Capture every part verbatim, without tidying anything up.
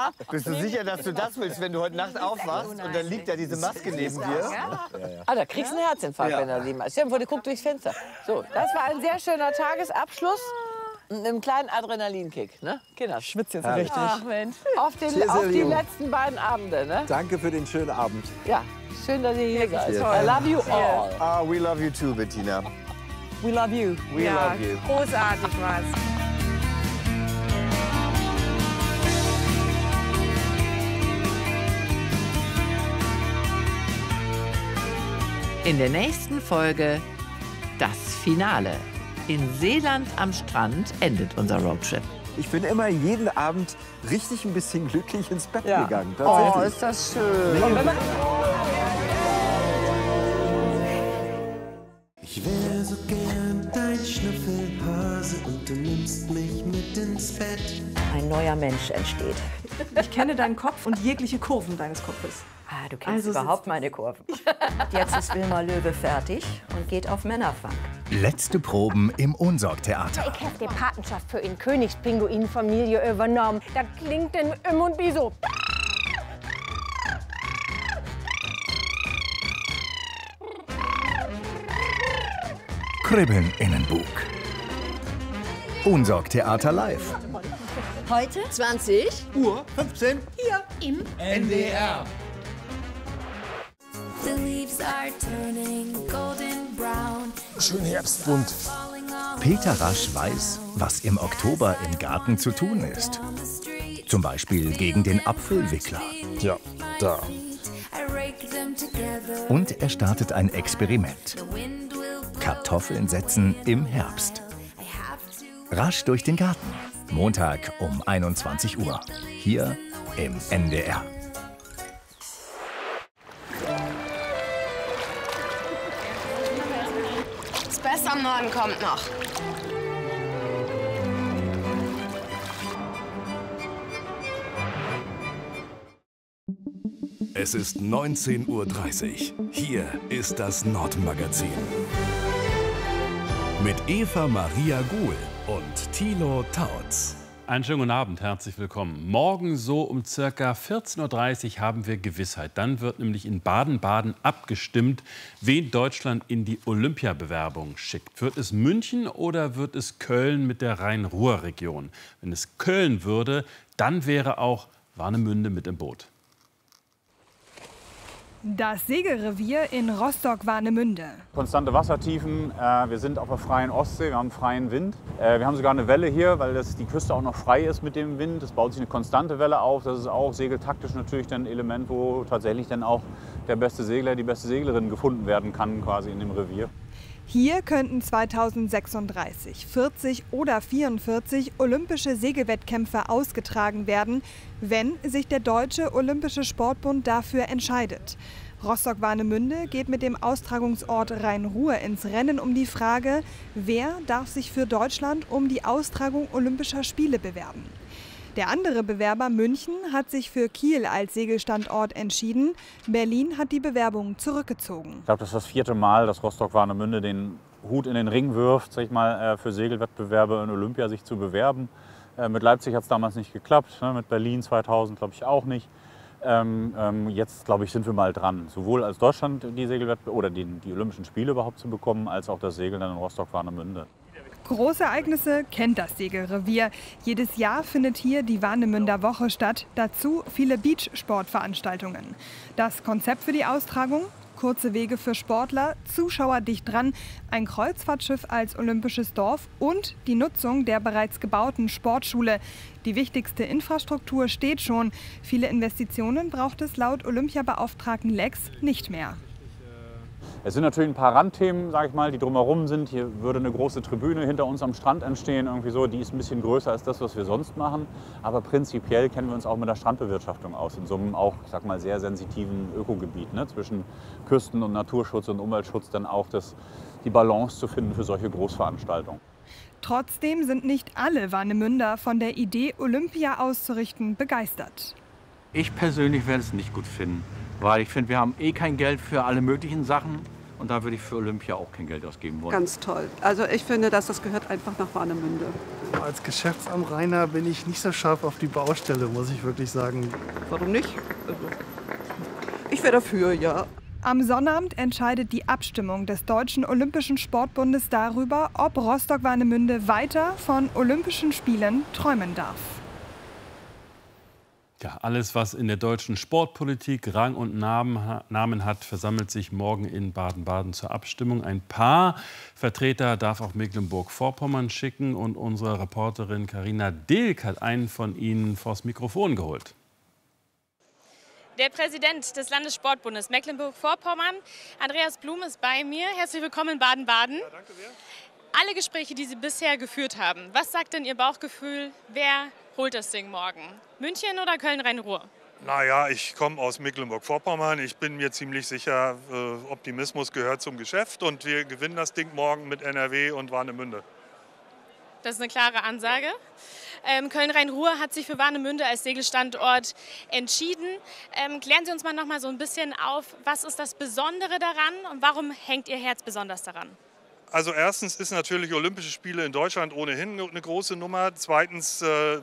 Ja. Bist du sicher, dass du das willst, wenn du heute Nacht aufwachst und dann liegt da diese Maske neben dir? Ja. Ah, da kriegst du einen Herzinfarkt, ja. wenn du lieben hast. Stell dir vor, du guckst durchs Fenster. So, das war ein sehr schöner Tagesabschluss. Mit einem kleinen Adrenalinkick, ne? Kinder. Ich schwitze jetzt Herrlich. richtig. Ach Mensch. Auf, den, auf die letzten beiden Abende, ne? Danke für den schönen Abend. Ja, schön, dass ihr hier seid. I love you all. Ah, we love you too, Bettina. We love you. We Ja, love you. großartig war's. In der nächsten Folge das Finale. In Seeland am Strand endet unser Roadtrip. Ich bin immer jeden Abend richtig ein bisschen glücklich ins Bett Ja. gegangen. Oh, Tatsächlich. ist das schön. Ich wär so gern dein Schnüffelhase und du nimmst mich mit ins Bett. Ein neuer Mensch entsteht. Ich kenne deinen Kopf und jegliche Kurven deines Kopfes. Ah, du kennst Also überhaupt meine Kurven. Jetzt ist Wilma Löwe fertig und geht auf Männerfang. Letzte Proben im Unsorg-Theater. Ich habe die Patenschaft für in Königspinguin-Familie übernommen. Das klingt in Im und Bi so. Kribbeln in den Bug. Unsorg-Theater live. Heute? zwanzig Uhr fünfzehn. hier im N D R. The leaves are turning golden brown. Schön herbstbunt. Peter Rasch weiß, was im Oktober im Garten zu tun ist. Zum Beispiel gegen den Apfelwickler. Ja, da. Und er startet ein Experiment. Kartoffeln setzen im Herbst. Rasch durch den Garten. Montag um einundzwanzig Uhr. Hier im N D R. Das Beste am Norden kommt noch. Es ist neunzehn Uhr dreißig. Hier ist das Nordmagazin. Mit Eva Maria Guhl und Thilo Tautz. Einen schönen guten Abend, herzlich willkommen. Morgen so um ca. vierzehn Uhr dreißig haben wir Gewissheit. Dann wird nämlich in Baden-Baden abgestimmt, wen Deutschland in die Olympiabewerbung schickt. Wird es München oder wird es Köln mit der Rhein-Ruhr-Region? Wenn es Köln würde, dann wäre auch Warnemünde mit im Boot. Das Segelrevier in Rostock-Warnemünde. Konstante Wassertiefen, äh, wir sind auf der freien Ostsee, wir haben freien Wind. Äh, wir haben sogar eine Welle hier, weil das, die Küste auch noch frei ist mit dem Wind. Es baut sich eine konstante Welle auf. Das ist auch segeltaktisch natürlich ein Element, wo tatsächlich dann auch der beste Segler, die beste Seglerin gefunden werden kann quasi in dem Revier. Hier könnten zweitausendsechsunddreißig, vierzig oder vierundvierzig olympische Segelwettkämpfe ausgetragen werden, wenn sich der Deutsche Olympische Sportbund dafür entscheidet. Rostock-Warnemünde geht mit dem Austragungsort Rhein-Ruhr ins Rennen um die Frage, wer darf sich für Deutschland um die Austragung Olympischer Spiele bewerben. Der andere Bewerber München hat sich für Kiel als Segelstandort entschieden. Berlin hat die Bewerbung zurückgezogen. Ich glaube, das ist das vierte Mal, dass Rostock-Warnemünde den Hut in den Ring wirft, sag ich mal, für Segelwettbewerbe in Olympia sich zu bewerben. Mit Leipzig hat es damals nicht geklappt, mit Berlin zweitausend glaube ich auch nicht. Ähm, ähm, jetzt, glaube ich, sind wir mal dran, sowohl als Deutschland die Segelwettbewerbe oder die, die Olympischen Spiele überhaupt zu bekommen, als auch das Segeln dann in Rostock-Warnemünde. Große Ereignisse kennt das Segelrevier. Jedes Jahr findet hier die Warnemünder Woche statt. Dazu viele Beachsportveranstaltungen. Das Konzept für die Austragung? Kurze Wege für Sportler, Zuschauer dicht dran, ein Kreuzfahrtschiff als olympisches Dorf und die Nutzung der bereits gebauten Sportschule. Die wichtigste Infrastruktur steht schon. Viele Investitionen braucht es laut Olympiabeauftragten Lex nicht mehr. Es sind natürlich ein paar Randthemen, sage ich mal, die drumherum sind. Hier würde eine große Tribüne hinter uns am Strand entstehen, irgendwie so. Die ist ein bisschen größer als das, was wir sonst machen. Aber prinzipiell kennen wir uns auch mit der Strandbewirtschaftung aus. In so einem auch, ich sag mal, sehr sensitiven Ökogebiet, ne? Zwischen Küsten- und Naturschutz und Umweltschutz dann auch das, die Balance zu finden für solche Großveranstaltungen. Trotzdem sind nicht alle Warnemünder von der Idee, Olympia auszurichten, begeistert. Ich persönlich werde es nicht gut finden, weil ich finde, wir haben eh kein Geld für alle möglichen Sachen. Und da würde ich für Olympia auch kein Geld ausgeben wollen. Ganz toll. Also ich finde, dass das gehört einfach nach Warnemünde. Als Geschäftsamtrainer bin ich nicht so scharf auf die Baustelle, muss ich wirklich sagen. Warum nicht? Also, ich wäre dafür, ja. Am Sonnabend entscheidet die Abstimmung des Deutschen Olympischen Sportbundes darüber, ob Rostock-Warnemünde weiter von Olympischen Spielen träumen darf. Ja, alles, was in der deutschen Sportpolitik Rang und Namen hat, versammelt sich morgen in Baden-Baden zur Abstimmung. Ein paar Vertreter darf auch Mecklenburg-Vorpommern schicken. Und unsere Reporterin Carina Dilk hat einen von ihnen vors Mikrofon geholt. Der Präsident des Landessportbundes Mecklenburg-Vorpommern, Andreas Blum, ist bei mir. Herzlich willkommen in Baden-Baden. Ja, danke sehr. Alle Gespräche, die Sie bisher geführt haben, was sagt denn Ihr Bauchgefühl, wer holt das Ding morgen? München oder Köln-Rhein-Ruhr? Naja, ich komme aus Mecklenburg-Vorpommern. Ich bin mir ziemlich sicher, äh, Optimismus gehört zum Geschäft. Und wir gewinnen das Ding morgen mit N R W und Warnemünde. Das ist eine klare Ansage. Ähm, Köln-Rhein-Ruhr hat sich für Warnemünde als Segelstandort entschieden. Ähm, klären Sie uns mal noch mal so ein bisschen auf, was ist das Besondere daran und warum hängt Ihr Herz besonders daran? Also erstens ist natürlich Olympische Spiele in Deutschland ohnehin eine große Nummer. Zweitens äh,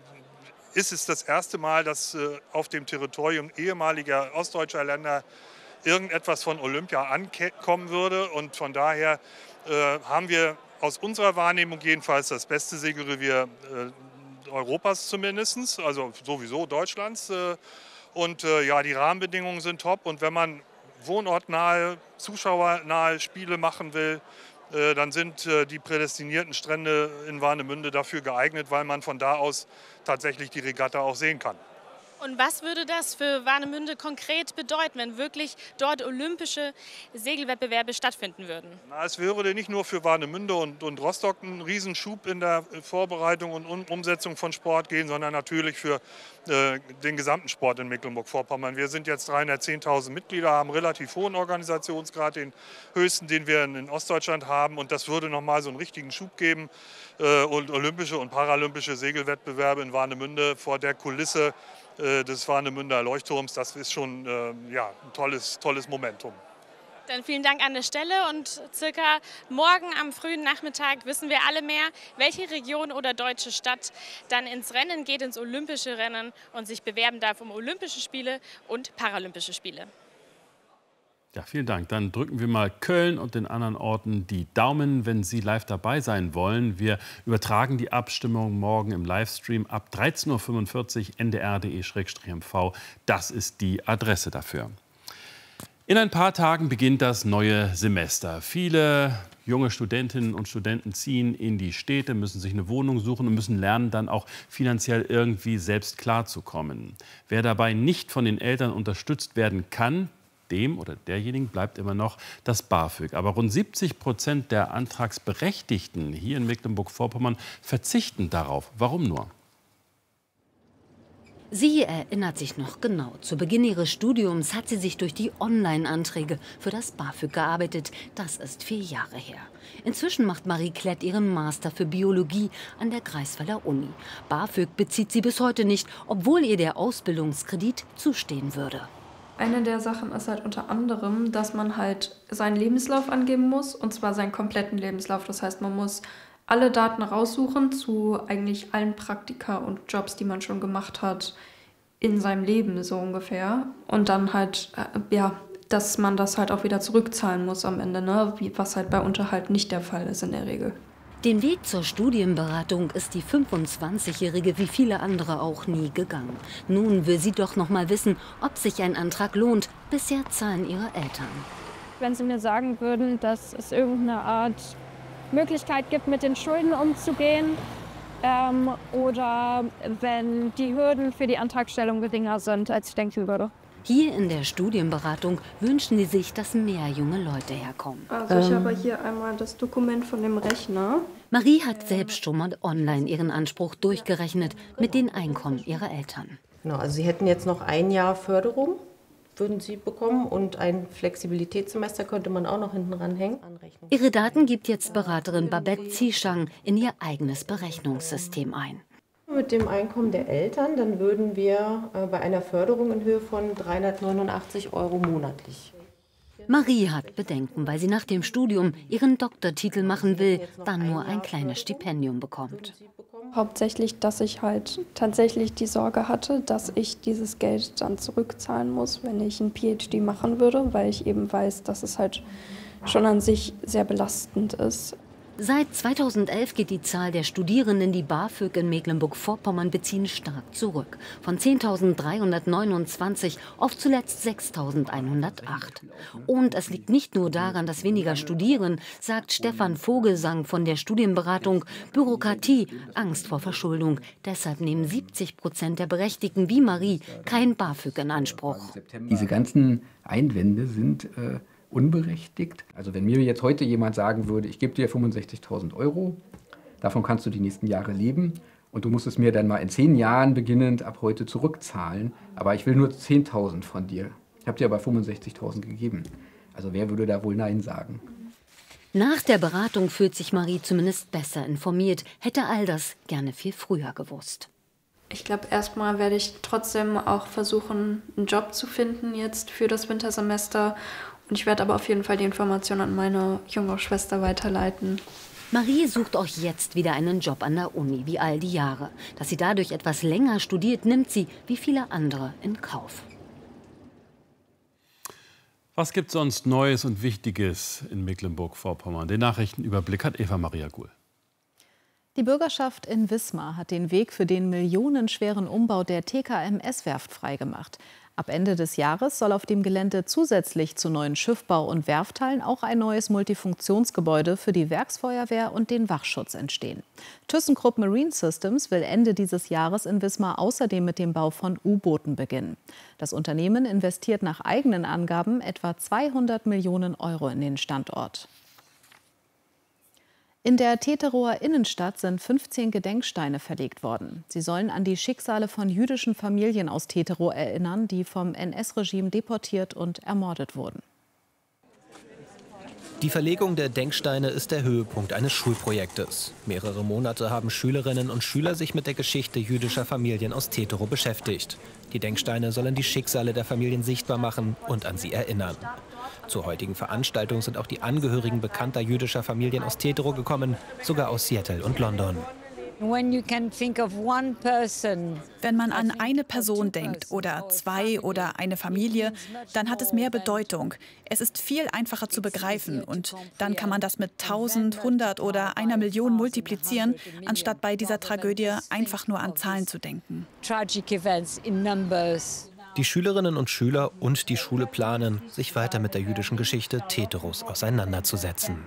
ist es das erste Mal, dass äh, auf dem Territorium ehemaliger ostdeutscher Länder irgendetwas von Olympia ankommen würde. Und von daher äh, haben wir aus unserer Wahrnehmung jedenfalls das beste Segelrevier äh, Europas zumindest, also sowieso Deutschlands. Äh, und äh, ja, die Rahmenbedingungen sind top. Und wenn man wohnortnahe, zuschauernahe Spiele machen will, äh, dann sind äh, die prädestinierten Strände in Warnemünde dafür geeignet, weil man von da aus tatsächlich die Regatta auch sehen kann. Und was würde das für Warnemünde konkret bedeuten, wenn wirklich dort olympische Segelwettbewerbe stattfinden würden? Na, es würde nicht nur für Warnemünde und, und Rostock einen Riesenschub in der Vorbereitung und um Umsetzung von Sport gehen, sondern natürlich für äh, den gesamten Sport in Mecklenburg-Vorpommern. Wir sind jetzt dreihundertzehntausend Mitglieder, haben relativ hohen Organisationsgrad, den höchsten, den wir in Ostdeutschland haben. Und das würde nochmal so einen richtigen Schub geben. Äh, und olympische und paralympische Segelwettbewerbe in Warnemünde vor der Kulisse des Warnemünder Leuchtturms, das ist schon äh, ja, ein tolles, tolles Momentum. Dann vielen Dank an der Stelle und circa morgen am frühen Nachmittag wissen wir alle mehr, welche Region oder deutsche Stadt dann ins Rennen geht, ins olympische Rennen und sich bewerben darf um Olympische Spiele und Paralympische Spiele. Ja, vielen Dank. Dann drücken wir mal Köln und den anderen Orten die Daumen, wenn Sie live dabei sein wollen. Wir übertragen die Abstimmung morgen im Livestream ab dreizehn Uhr fünfundvierzig n d r punkt d e Schrägstrich m v. Das ist die Adresse dafür. In ein paar Tagen beginnt das neue Semester. Viele junge Studentinnen und Studenten ziehen in die Städte, müssen sich eine Wohnung suchen und müssen lernen, dann auch finanziell irgendwie selbst klarzukommen. Wer dabei nicht von den Eltern unterstützt werden kann, dem oder derjenigen bleibt immer noch das BAföG. Aber rund siebzig Prozent der Antragsberechtigten hier in Mecklenburg-Vorpommern verzichten darauf. Warum nur? Sie erinnert sich noch genau. Zu Beginn ihres Studiums hat sie sich durch die Online-Anträge für das BAföG gearbeitet. Das ist vier Jahre her. Inzwischen macht Marie Klett ihren Master für Biologie an der Greifswalder Uni. BAföG bezieht sie bis heute nicht, obwohl ihr der Ausbildungskredit zustehen würde. Eine der Sachen ist halt unter anderem, dass man halt seinen Lebenslauf angeben muss, und zwar seinen kompletten Lebenslauf. Das heißt, man muss alle Daten raussuchen zu eigentlich allen Praktika und Jobs, die man schon gemacht hat in seinem Leben, so ungefähr. Und dann halt, ja, dass man das halt auch wieder zurückzahlen muss am Ende, ne? Was halt bei Unterhalt nicht der Fall ist in der Regel. Den Weg zur Studienberatung ist die fünfundzwanzigjährige wie viele andere auch nie gegangen. Nun will sie doch noch mal wissen, ob sich ein Antrag lohnt. Bisher zahlen ihre Eltern. Wenn Sie mir sagen würden, dass es irgendeine Art Möglichkeit gibt, mit den Schulden umzugehen, ähm, oder wenn die Hürden für die Antragstellung geringer sind, als ich denken würde. Hier in der Studienberatung wünschen sie sich, dass mehr junge Leute herkommen. Also ich habe hier einmal das Dokument von dem Rechner. Marie hat selbst schon mal online ihren Anspruch durchgerechnet mit den Einkommen ihrer Eltern. Genau, also Sie hätten jetzt noch ein Jahr Förderung, würden Sie bekommen, und ein Flexibilitätssemester könnte man auch noch hinten ranhängen. Ihre Daten gibt jetzt Beraterin Babette Zieschang in ihr eigenes Berechnungssystem ein. Mit dem Einkommen der Eltern, dann würden wir äh, bei einer Förderung in Höhe von dreihundertneunundachtzig Euro monatlich. Marie hat Bedenken, weil sie nach dem Studium ihren Doktortitel machen will, dann nur ein kleines Stipendium bekommt. Hauptsächlich, dass ich halt tatsächlich die Sorge hatte, dass ich dieses Geld dann zurückzahlen muss, wenn ich ein P H D machen würde, weil ich eben weiß, dass es halt schon an sich sehr belastend ist. Seit zweitausendelf geht die Zahl der Studierenden, die BAföG in Mecklenburg-Vorpommern beziehen, stark zurück. Von zehntausenddreihundertneunundzwanzig auf zuletzt sechstausendeinhundertacht. Und es liegt nicht nur daran, dass weniger studieren, sagt Stefan Vogelsang von der Studienberatung. Bürokratie, Angst vor Verschuldung. Deshalb nehmen siebzig Prozent der Berechtigten wie Marie kein BAföG in Anspruch. Diese ganzen Einwände sind äh unberechtigt. Also wenn mir jetzt heute jemand sagen würde, ich gebe dir fünfundsechzigtausend Euro, davon kannst du die nächsten Jahre leben und du musst es mir dann mal in zehn Jahren beginnend ab heute zurückzahlen, aber ich will nur zehntausend von dir. Ich habe dir aber fünfundsechzigtausend gegeben. Also wer würde da wohl Nein sagen? Nach der Beratung fühlt sich Marie zumindest besser informiert, hätte all das gerne viel früher gewusst. Ich glaube, erstmal werde ich trotzdem auch versuchen, einen Job zu finden jetzt für das Wintersemester. Und ich werde aber auf jeden Fall die Informationen an meine jüngere Schwester weiterleiten. Marie sucht auch jetzt wieder einen Job an der Uni, wie all die Jahre. Dass sie dadurch etwas länger studiert, nimmt sie, wie viele andere, in Kauf. Was gibt sonst Neues und Wichtiges in Mecklenburg-Vorpommern? Den Nachrichtenüberblick hat Eva Maria Guhl. Die Bürgerschaft in Wismar hat den Weg für den millionenschweren Umbau der T K M S-Werft freigemacht. Ab Ende des Jahres soll auf dem Gelände zusätzlich zu neuen Schiffbau- und Werftteilen auch ein neues Multifunktionsgebäude für die Werksfeuerwehr und den Wachschutz entstehen. ThyssenKrupp Marine Systems will Ende dieses Jahres in Wismar außerdem mit dem Bau von U-Booten beginnen. Das Unternehmen investiert nach eigenen Angaben etwa zweihundert Millionen Euro in den Standort. In der Teterower Innenstadt sind fünfzehn Gedenksteine verlegt worden. Sie sollen an die Schicksale von jüdischen Familien aus Teterow erinnern, die vom N S-Regime deportiert und ermordet wurden. Die Verlegung der Denksteine ist der Höhepunkt eines Schulprojektes. Mehrere Monate haben Schülerinnen und Schüler sich mit der Geschichte jüdischer Familien aus Teterow beschäftigt. Die Denksteine sollen die Schicksale der Familien sichtbar machen und an sie erinnern. Zur heutigen Veranstaltung sind auch die Angehörigen bekannter jüdischer Familien aus Teterow gekommen, sogar aus Seattle und London. Wenn man an eine Person denkt oder zwei oder eine Familie, dann hat es mehr Bedeutung. Es ist viel einfacher zu begreifen und dann kann man das mit tausend, hundert oder einer Million multiplizieren, anstatt bei dieser Tragödie einfach nur an Zahlen zu denken. Die Schülerinnen und Schüler und die Schule planen, sich weiter mit der jüdischen Geschichte Teterows auseinanderzusetzen.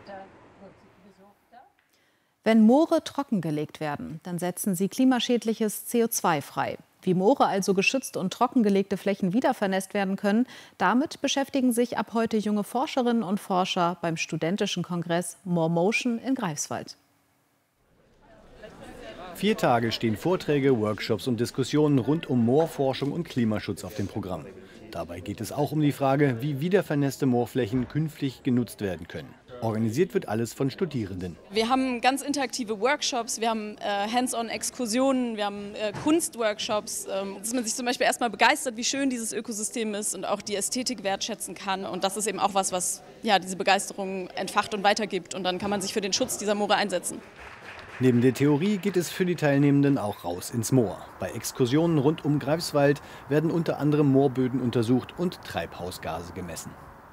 Wenn Moore trockengelegt werden, dann setzen sie klimaschädliches C O zwei frei. Wie Moore also geschützt und trockengelegte Flächen wieder vernässt werden können, damit beschäftigen sich ab heute junge Forscherinnen und Forscher beim studentischen Kongress More Motion in Greifswald. Vier Tage stehen Vorträge, Workshops und Diskussionen rund um Moorforschung und Klimaschutz auf dem Programm. Dabei geht es auch um die Frage, wie wiedervernässte Moorflächen künftig genutzt werden können. Organisiert wird alles von Studierenden. Wir haben ganz interaktive Workshops, wir haben äh, Hands-on-Exkursionen, wir haben äh, Kunstworkshops, ähm, dass man sich zum Beispiel erstmal begeistert, wie schön dieses Ökosystem ist und auch die Ästhetik wertschätzen kann. Und das ist eben auch was, was ja, diese Begeisterung entfacht und weitergibt. Und dann kann man sich für den Schutz dieser Moore einsetzen. Neben der Theorie geht es für die Teilnehmenden auch raus ins Moor. Bei Exkursionen rund um Greifswald werden unter anderem Moorböden untersucht und Treibhausgase gemessen.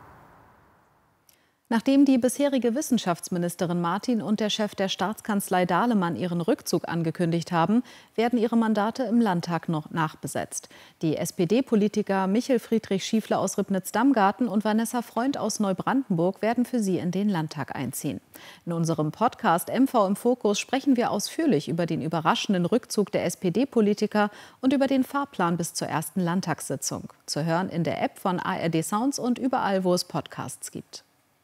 Nachdem die bisherige Wissenschaftsministerin Martin und der Chef der Staatskanzlei Dahlemann ihren Rückzug angekündigt haben, werden ihre Mandate im Landtag noch nachbesetzt. Die S P D-Politiker Michel Friedrich Schiefler aus Ribnitz-Damgarten und Vanessa Freund aus Neubrandenburg werden für sie in den Landtag einziehen. In unserem Podcast M V im Fokus sprechen wir ausführlich über den überraschenden Rückzug der S P D-Politiker und über den Fahrplan bis zur ersten Landtagssitzung. Zu hören in der App von A R D Sounds und überall, wo es Podcasts gibt.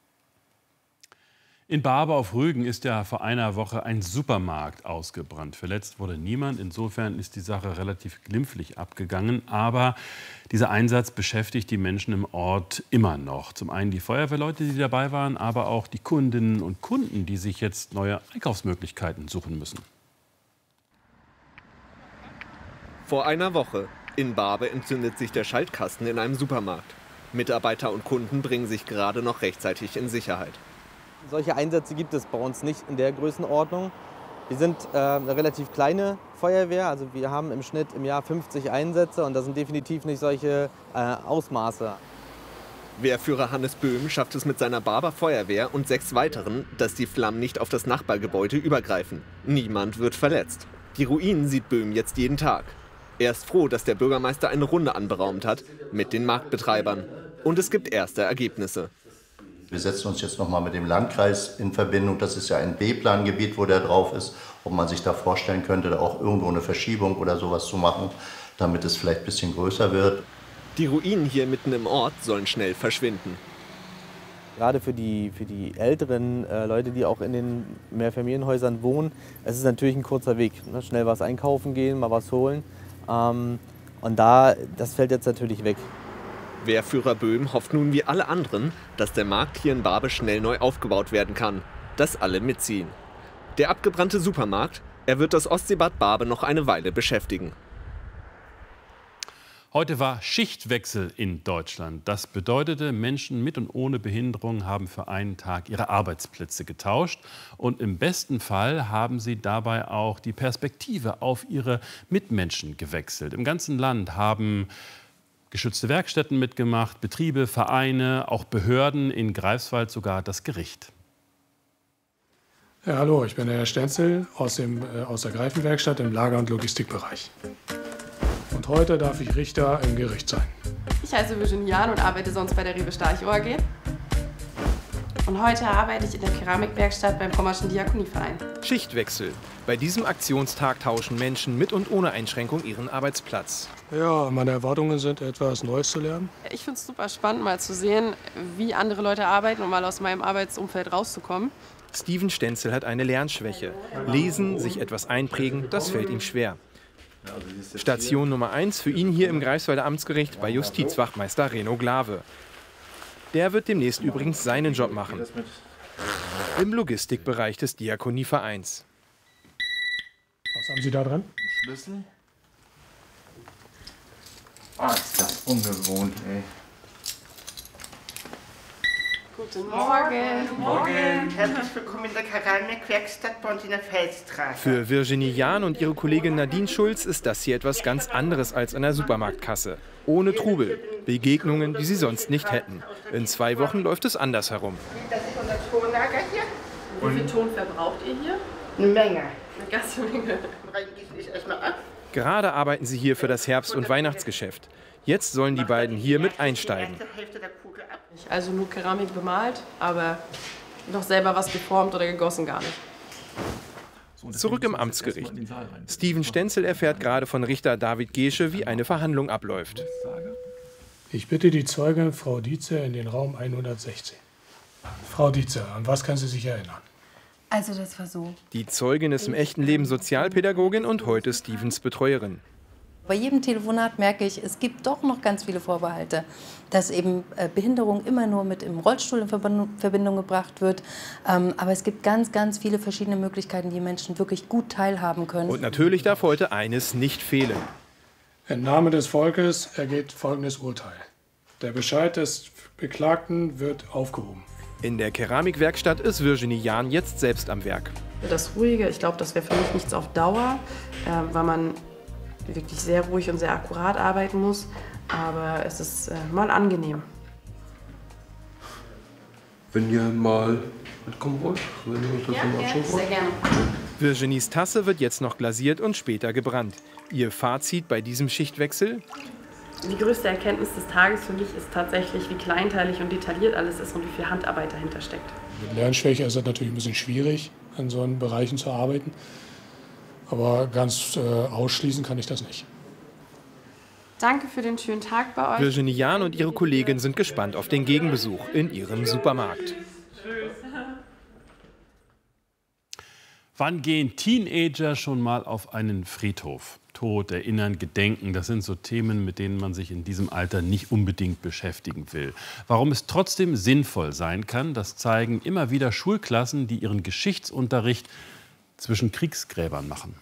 In Barbe auf Rügen ist ja vor einer Woche ein Supermarkt ausgebrannt. Verletzt wurde niemand. Insofern ist die Sache relativ glimpflich abgegangen. Aber dieser Einsatz beschäftigt die Menschen im Ort immer noch. Zum einen die Feuerwehrleute, die dabei waren, aber auch die Kundinnen und Kunden, die sich jetzt neue Einkaufsmöglichkeiten suchen müssen. Vor einer Woche. In Barbe entzündet sich der Schaltkasten in einem Supermarkt. Mitarbeiter und Kunden bringen sich gerade noch rechtzeitig in Sicherheit. Solche Einsätze gibt es bei uns nicht in der Größenordnung. Wir sind äh, eine relativ kleine Feuerwehr, also wir haben im Schnitt im Jahr fünfzig Einsätze und das sind definitiv nicht solche äh, Ausmaße. Wehrführer Hannes Böhm schafft es mit seiner Barber Feuerwehr und sechs weiteren, dass die Flammen nicht auf das Nachbargebäude übergreifen. Niemand wird verletzt. Die Ruinen sieht Böhm jetzt jeden Tag. Er ist froh, dass der Bürgermeister eine Runde anberaumt hat mit den Marktbetreibern. Und es gibt erste Ergebnisse. Wir setzen uns jetzt noch mal mit dem Landkreis in Verbindung. Das ist ja ein B-Plan-Gebiet, wo der drauf ist. Ob man sich da vorstellen könnte, da auch irgendwo eine Verschiebung oder sowas zu machen, damit es vielleicht ein bisschen größer wird. Die Ruinen hier mitten im Ort sollen schnell verschwinden. Gerade für die, für die älteren äh, Leute, die auch in den Mehrfamilienhäusern wohnen, es ist natürlich ein kurzer Weg. Ne? Schnell was einkaufen gehen, mal was holen. Ähm, und da, das fällt jetzt natürlich weg. Wehrführer Böhm hofft nun wie alle anderen, dass der Markt hier in Barbe schnell neu aufgebaut werden kann. Dass alle mitziehen. Der abgebrannte Supermarkt, er wird das Ostseebad Barbe noch eine Weile beschäftigen. Heute war Schichtwechsel in Deutschland. Das bedeutete, Menschen mit und ohne Behinderung haben für einen Tag ihre Arbeitsplätze getauscht. Und im besten Fall haben sie dabei auch die Perspektive auf ihre Mitmenschen gewechselt. Im ganzen Land haben geschützte Werkstätten mitgemacht, Betriebe, Vereine, auch Behörden, in Greifswald sogar das Gericht. Ja, hallo, ich bin der Herr Stenzel aus, dem, äh, aus der Greifenwerkstatt im Lager- und Logistikbereich. Und heute darf ich Richter im Gericht sein. Ich heiße Virginie Jahn und arbeite sonst bei der Rewe Starch O A G. Und heute arbeite ich in der Keramikwerkstatt beim Pommerschen Diakonieverein. Schichtwechsel. Bei diesem Aktionstag tauschen Menschen mit und ohne Einschränkung ihren Arbeitsplatz. Ja, meine Erwartungen sind, etwas Neues zu lernen. Ich finde es super spannend, mal zu sehen, wie andere Leute arbeiten und mal aus meinem Arbeitsumfeld rauszukommen. Steven Stenzel hat eine Lernschwäche. Lesen, sich etwas einprägen, das fällt ihm schwer. Station Nummer eins für ihn hier im Greifswalder Amtsgericht bei Justizwachtmeister Reno Glave. Der wird demnächst übrigens seinen Job machen. Im Logistikbereich des Diakonievereins. Was haben Sie da dran? Schlüssel. Ah, ist das ungewohnt, ey. Guten Morgen. Guten Morgen. Herzlich willkommen in der Keramikwerkstatt bei uns in der Feldstraße. Für Virginie Jahn und ihre Kollegin Nadine Schulz ist das hier etwas ganz anderes als an der Supermarktkasse. Ohne Trubel. Begegnungen, die sie sonst nicht hätten. In zwei Wochen läuft es anders herum. Das ist unser Tonlager hier. Wie viel Ton verbraucht ihr hier? Eine Menge. Eine ganze Menge. Gerade arbeiten sie hier für das Herbst- und Weihnachtsgeschäft. Jetzt sollen die beiden hier mit einsteigen. Also nur Keramik bemalt, aber noch selber was geformt oder gegossen gar nicht. Zurück im Amtsgericht. Steven Stenzel erfährt gerade von Richter David Gesche, wie eine Verhandlung abläuft. Ich bitte die Zeugin, Frau Dietze, in den Raum hundertsechzehn. Frau Dietze, an was kann sie sich erinnern? Also das war so. Die Zeugin ist im echten Leben Sozialpädagogin und heute Stevens Betreuerin. Bei jedem Telefonat merke ich, es gibt doch noch ganz viele Vorbehalte, dass eben Behinderung immer nur mit dem Rollstuhl in Verbindung gebracht wird. Aber es gibt ganz, ganz viele verschiedene Möglichkeiten, die Menschen wirklich gut teilhaben können. Und natürlich darf heute eines nicht fehlen. Im Namen des Volkes ergeht folgendes Urteil. Der Bescheid des Beklagten wird aufgehoben. In der Keramikwerkstatt ist Virginie Jahn jetzt selbst am Werk. Das Ruhige, ich glaube, das wäre für mich nichts auf Dauer, äh, weil man wirklich sehr ruhig und sehr akkurat arbeiten muss. Aber es ist äh, mal angenehm. Wenn ihr mal mitkommen wollt, wenn ihr uns das Ja, mal anschauen wollt. sehr gerne. Virginies Tasse wird jetzt noch glasiert und später gebrannt. Ihr Fazit bei diesem Schichtwechsel? Die größte Erkenntnis des Tages für mich ist tatsächlich, wie kleinteilig und detailliert alles ist und wie viel Handarbeit dahinter steckt. Mit Lernschwäche ist es natürlich ein bisschen schwierig, in so einen Bereichen zu arbeiten. Aber ganz äh, ausschließen kann ich das nicht. Danke für den schönen Tag bei euch. Virginie Jahn und ihre Kollegin sind gespannt auf den Gegenbesuch in ihrem Supermarkt. Wann gehen Teenager schon mal auf einen Friedhof? Tod, Erinnern, Gedenken, das sind so Themen, mit denen man sich in diesem Alter nicht unbedingt beschäftigen will. Warum es trotzdem sinnvoll sein kann, das zeigen immer wieder Schulklassen, die ihren Geschichtsunterricht zwischen Kriegsgräbern machen.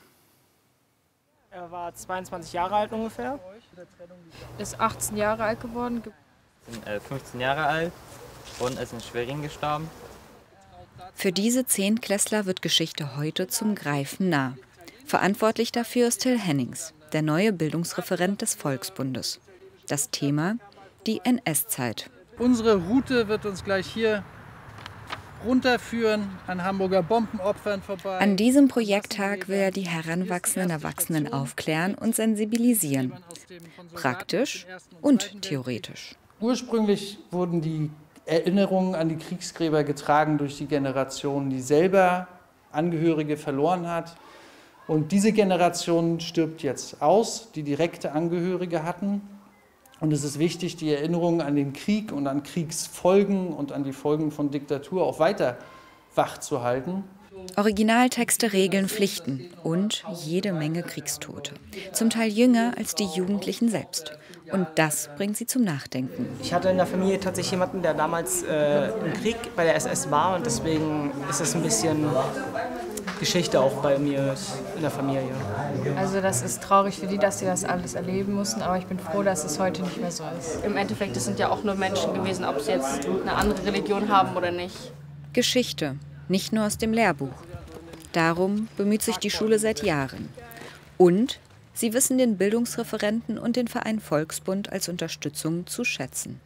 Er war zweiundzwanzig Jahre alt ungefähr. Ist achtzehn Jahre alt geworden. Ich bin äh, fünfzehn Jahre alt und ist in Schwerin gestorben. Für diese Zehntklässler wird Geschichte heute zum Greifen nah. Verantwortlich dafür ist Till Hennings, der neue Bildungsreferent des Volksbundes. Das Thema: die N S-Zeit. Unsere Route wird uns gleich hier runterführen, an Hamburger Bombenopfern vorbei. An diesem Projekttag will er die heranwachsenden Erwachsenen aufklären und sensibilisieren. Praktisch und theoretisch. Ursprünglich wurden die Erinnerungen an die Kriegsgräber getragen durch die Generation, die selber Angehörige verloren hat. Und diese Generation stirbt jetzt aus, die direkte Angehörige hatten. Und es ist wichtig, die Erinnerungen an den Krieg und an Kriegsfolgen und an die Folgen von Diktatur auch weiter wach zu halten. Originaltexte, Regeln, Pflichten und jede Menge Kriegstote. Zum Teil jünger als die Jugendlichen selbst. Und das bringt sie zum Nachdenken. Ich hatte in der Familie tatsächlich jemanden, der damals äh, im Krieg bei der S S war. Und deswegen ist es ein bisschen Geschichte auch bei mir in der Familie. Also das ist traurig für die, dass sie das alles erleben mussten, aber ich bin froh, dass es heute nicht mehr so ist. Im Endeffekt, es sind ja auch nur Menschen gewesen, ob sie jetzt eine andere Religion haben oder nicht. Geschichte, nicht nur aus dem Lehrbuch. Darum bemüht sich die Schule seit Jahren. Und sie wissen den Bildungsreferenten und den Verein Volksbund als Unterstützung zu schätzen.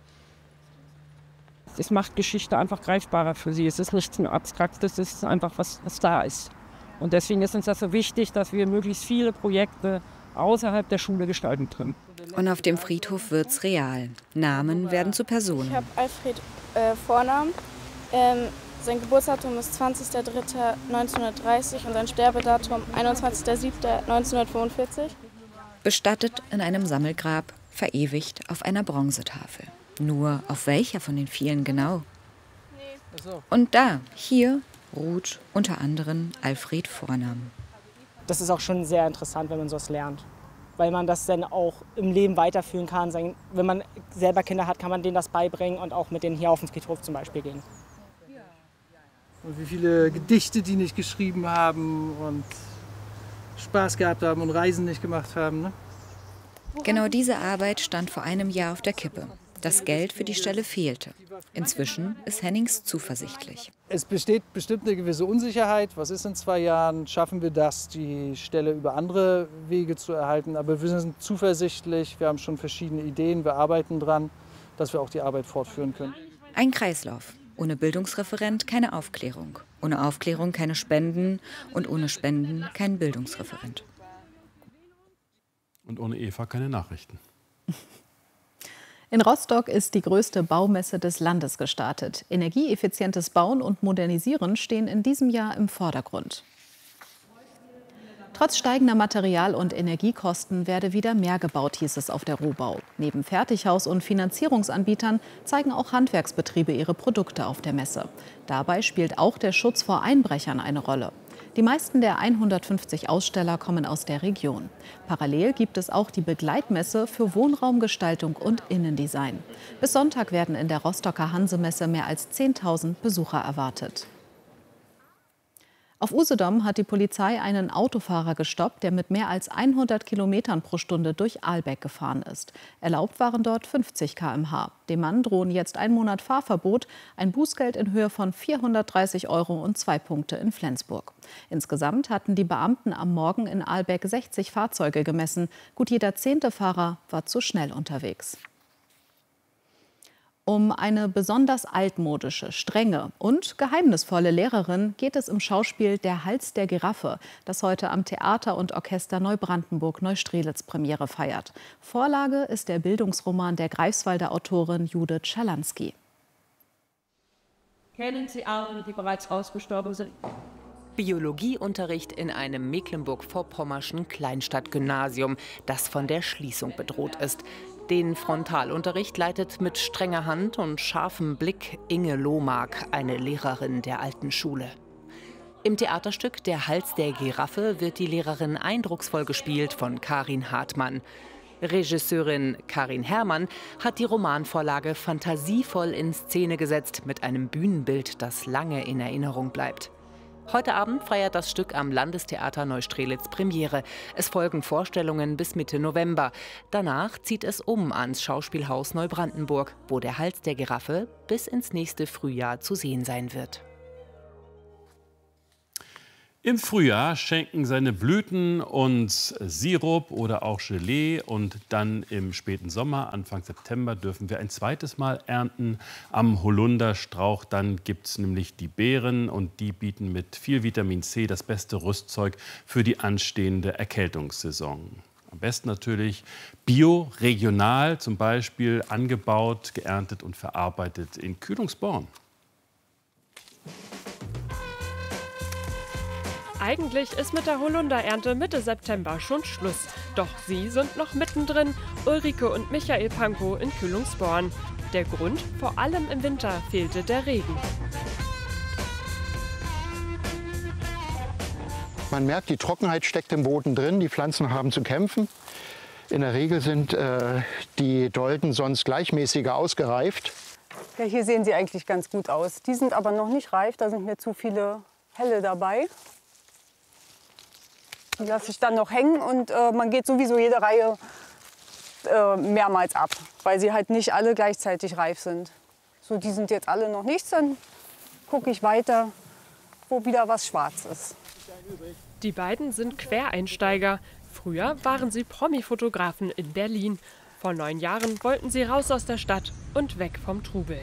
Es macht Geschichte einfach greifbarer für sie. Es ist nichts mehr Abstraktes, es ist einfach was, was da ist. Und deswegen ist uns das so wichtig, dass wir möglichst viele Projekte außerhalb der Schule gestalten können. Und auf dem Friedhof wird's real. Namen werden zu Personen. Ich habe Alfred äh, Vornamen. Ähm, sein Geburtsdatum ist zwanzigster dritter neunzehnhundertdreißig und sein Sterbedatum einundzwanzigster siebter neunzehnhundertfünfundvierzig. Bestattet in einem Sammelgrab, verewigt auf einer Bronzetafel. Nur auf welcher von den vielen genau? Und da, hier, ruht unter anderem Alfred Vornamen. Das ist auch schon sehr interessant, wenn man sowas lernt. Weil man das dann auch im Leben weiterführen kann. Wenn man selber Kinder hat, kann man denen das beibringen und auch mit denen hier auf den Friedhof zum Beispiel gehen. Und wie viele Gedichte die nicht geschrieben haben und Spaß gehabt haben und Reisen nicht gemacht haben. Ne? Genau diese Arbeit stand vor einem Jahr auf der Kippe. Das Geld für die Stelle fehlte. Inzwischen ist Hennings zuversichtlich. Es besteht bestimmt eine gewisse Unsicherheit. Was ist in zwei Jahren? Schaffen wir das, die Stelle über andere Wege zu erhalten? Aber wir sind zuversichtlich. Wir haben schon verschiedene Ideen. Wir arbeiten dran, dass wir auch die Arbeit fortführen können. Ein Kreislauf. Ohne Bildungsreferent keine Aufklärung. Ohne Aufklärung keine Spenden. Und ohne Spenden kein Bildungsreferent. Und ohne Eva keine Nachrichten. In Rostock ist die größte Baumesse des Landes gestartet. Energieeffizientes Bauen und Modernisieren stehen in diesem Jahr im Vordergrund. Trotz steigender Material- und Energiekosten werde wieder mehr gebaut, hieß es auf der Rohbau. Neben Fertighaus- und Finanzierungsanbietern zeigen auch Handwerksbetriebe ihre Produkte auf der Messe. Dabei spielt auch der Schutz vor Einbrechern eine Rolle. Die meisten der hundertfünfzig Aussteller kommen aus der Region. Parallel gibt es auch die Begleitmesse für Wohnraumgestaltung und Innendesign. Bis Sonntag werden in der Rostocker Hansemesse mehr als zehntausend Besucher erwartet. Auf Usedom hat die Polizei einen Autofahrer gestoppt, der mit mehr als hundert Kilometern pro Stunde durch Ahlbeck gefahren ist. Erlaubt waren dort fünfzig Kilometer pro Stunde. Dem Mann drohen jetzt ein Monat Fahrverbot, ein Bußgeld in Höhe von vierhundertdreißig Euro und zwei Punkte in Flensburg. Insgesamt hatten die Beamten am Morgen in Ahlbeck sechzig Fahrzeuge gemessen. Gut jeder zehnte Fahrer war zu schnell unterwegs. Um eine besonders altmodische, strenge und geheimnisvolle Lehrerin geht es im Schauspiel Der Hals der Giraffe, das heute am Theater und Orchester Neubrandenburg-Neustrelitz Premiere feiert. Vorlage ist der Bildungsroman der Greifswalder Autorin Judith Schalansky. Kennen Sie alle, die bereits ausgestorben sind? Biologieunterricht in einem mecklenburg-vorpommerschen Kleinstadtgymnasium, das von der Schließung bedroht ist. Den Frontalunterricht leitet mit strenger Hand und scharfem Blick Inge Lohmark, eine Lehrerin der alten Schule. Im Theaterstück Der Hals der Giraffe wird die Lehrerin eindrucksvoll gespielt von Karin Hartmann. Regisseurin Karin Herrmann hat die Romanvorlage fantasievoll in Szene gesetzt mit einem Bühnenbild, das lange in Erinnerung bleibt. Heute Abend feiert das Stück am Landestheater Neustrelitz Premiere. Es folgen Vorstellungen bis Mitte November. Danach zieht es um ans Schauspielhaus Neubrandenburg, wo der Hals der Giraffe bis ins nächste Frühjahr zu sehen sein wird. Im Frühjahr schenken seine Blüten uns Sirup oder auch Gelee. Und dann im späten Sommer, Anfang September, dürfen wir ein zweites Mal ernten am Holunderstrauch. Dann gibt es nämlich die Beeren und die bieten mit viel Vitamin C das beste Rüstzeug für die anstehende Erkältungssaison. Am besten natürlich bio, regional, zum Beispiel angebaut, geerntet und verarbeitet in Kühlungsborn. Eigentlich ist mit der Holunderernte Mitte September schon Schluss. Doch sie sind noch mittendrin, Ulrike und Michael Pankow in Kühlungsborn. Der Grund? Vor allem im Winter fehlte der Regen. Man merkt, die Trockenheit steckt im Boden drin, die Pflanzen haben zu kämpfen. In der Regel sind äh, die Dolden sonst gleichmäßiger ausgereift. Ja, hier sehen sie eigentlich ganz gut aus. Die sind aber noch nicht reif, da sind mir zu viele helle dabei. Die lasse ich dann noch hängen und äh, man geht sowieso jede Reihe äh, mehrmals ab, weil sie halt nicht alle gleichzeitig reif sind. So, die sind jetzt alle noch nichts, dann gucke ich weiter, wo wieder was schwarz ist. Die beiden sind Quereinsteiger. Früher waren sie Promi-Fotografen in Berlin. Vor neun Jahren wollten sie raus aus der Stadt und weg vom Trubel.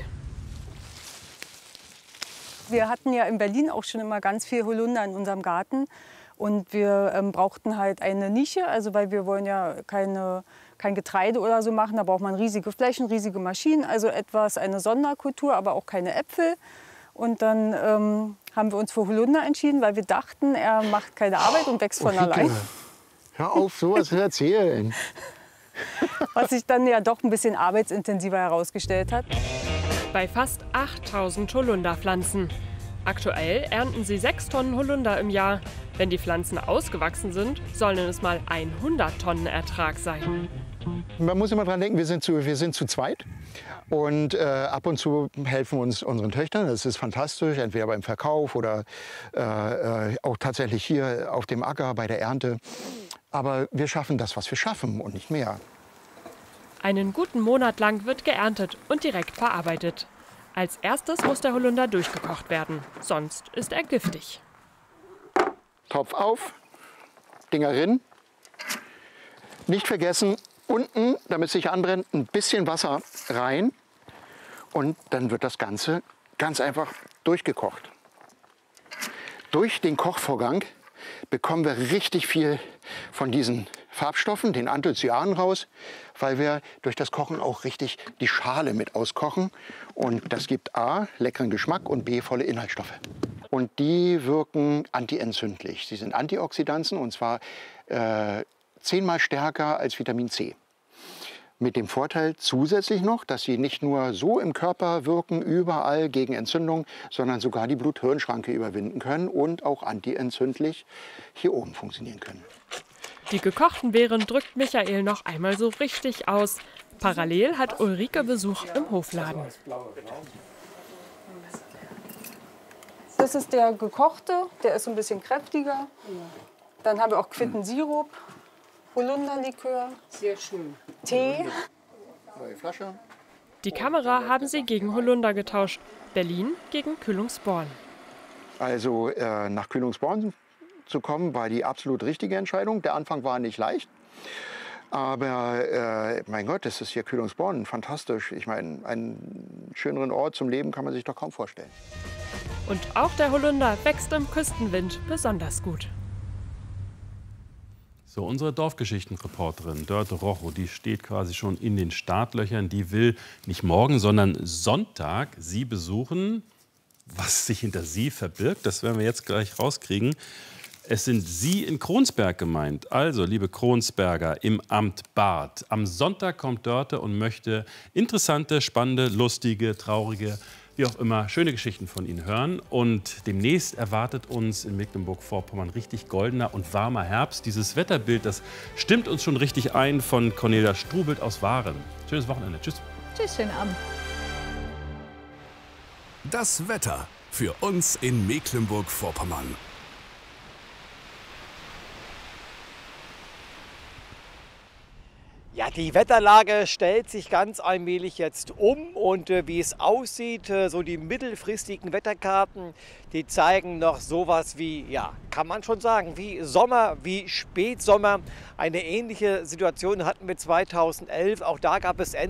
Wir hatten ja in Berlin auch schon immer ganz viel Holunder in unserem Garten. Und wir ähm, brauchten halt eine Nische, also weil wir wollen ja keine, kein Getreide oder so machen. Da braucht man riesige Flächen, riesige Maschinen, also etwas, eine Sonderkultur, aber auch keine Äpfel. Und dann ähm, haben wir uns für Holunder entschieden, weil wir dachten, er macht keine Arbeit und wächst von oh, allein. Hör auf, sowas zu erzählen. Was sich dann ja doch ein bisschen arbeitsintensiver herausgestellt hat. Bei fast achttausend Holunderpflanzen. Aktuell ernten sie sechs Tonnen Holunder im Jahr. Wenn die Pflanzen ausgewachsen sind, sollen es mal hundert Tonnen Ertrag sein. Man muss immer dran denken, wir sind zu, wir sind zu zweit. Und äh, ab und zu helfen uns unseren Töchtern. Das ist fantastisch, entweder beim Verkauf oder äh, auch tatsächlich hier auf dem Acker bei der Ernte. Aber wir schaffen das, was wir schaffen und nicht mehr. Einen guten Monat lang wird geerntet und direkt verarbeitet. Als erstes muss der Holunder durchgekocht werden, sonst ist er giftig. Topf auf, Dinger rin. Nicht vergessen, unten, damit es sich anbrennt, ein bisschen Wasser rein. Und dann wird das Ganze ganz einfach durchgekocht. Durch den Kochvorgang bekommen wir richtig viel von diesen Farbstoffen, den Anthocyanen raus, weil wir durch das Kochen auch richtig die Schale mit auskochen. Und das gibt A, leckeren Geschmack und B, volle Inhaltsstoffe. Und die wirken antientzündlich. Sie sind Antioxidantien und zwar äh, zehnmal stärker als Vitamin C. Mit dem Vorteil zusätzlich noch, dass sie nicht nur so im Körper wirken, überall gegen Entzündung, sondern sogar die Blut-Hirn-Schranke überwinden können und auch antientzündlich hier oben funktionieren können. Die gekochten Beeren drückt Michael noch einmal so richtig aus. Parallel hat Ulrike Besuch im Hofladen. Das ist der gekochte, der ist ein bisschen kräftiger. Dann haben wir auch Quittensirup, Holunderlikör, sehr schön, Tee. Neue Flasche. Die Kamera haben sie gegen Holunder getauscht. Berlin gegen Kühlungsborn. Also äh, nach Kühlungsborn zu kommen, war die absolut richtige Entscheidung. Der Anfang war nicht leicht. Aber äh, mein Gott, das ist hier Kühlungsborn, fantastisch. Ich meine, einen schöneren Ort zum Leben kann man sich doch kaum vorstellen. Und auch der Holunder wächst im Küstenwind besonders gut. So, unsere Dorfgeschichtenreporterin Dörte Rochow, die steht quasi schon in den Startlöchern. Die will nicht morgen, sondern Sonntag Sie besuchen. Was sich hinter Sie verbirgt, das werden wir jetzt gleich rauskriegen. Es sind Sie in Kronsberg gemeint. Also, liebe Kronsberger im Amt Barth. Am Sonntag kommt Dörte und möchte interessante, spannende, lustige, traurige, wie auch immer, schöne Geschichten von Ihnen hören. Und demnächst erwartet uns in Mecklenburg-Vorpommern richtig goldener und warmer Herbst. Dieses Wetterbild, das stimmt uns schon richtig ein, von Cornelia Strubelt aus Waren. Schönes Wochenende. Tschüss. Tschüss, schönen Abend. Das Wetter für uns in Mecklenburg-Vorpommern. Ja, die Wetterlage stellt sich ganz allmählich jetzt um und äh, wie es aussieht, äh, so die mittelfristigen Wetterkarten, die zeigen noch sowas wie, ja, kann man schon sagen, wie Sommer, wie Spätsommer. Eine ähnliche Situation hatten wir zweitausendelf. Auch da gab es Ende